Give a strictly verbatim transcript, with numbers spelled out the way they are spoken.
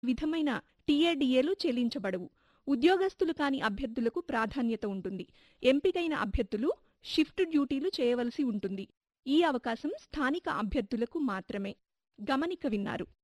విధమైన టీఏడీఏలు చెల్లించబడవు. ఉద్యోగస్తులు కాని అభ్యర్థులకు ప్రాధాన్యత ఉంటుంది. ఎంపికైన అభ్యర్థులు షిఫ్ట్ డ్యూటీలు చేయవలసి ఉంటుంది. ఈ అవకాశం స్థానిక అభ్యర్థులకు మాత్రమే. గమనిక విన్నారు.